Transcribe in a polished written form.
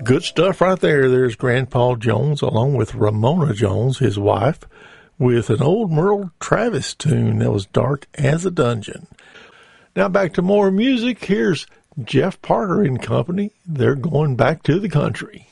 Good stuff right there. There's Grandpa Jones along with Ramona Jones, his wife, with an old Merle Travis tune that was Dark as a Dungeon. Now back to more music. Here's Jeff Parker and Company. They're going back to the country.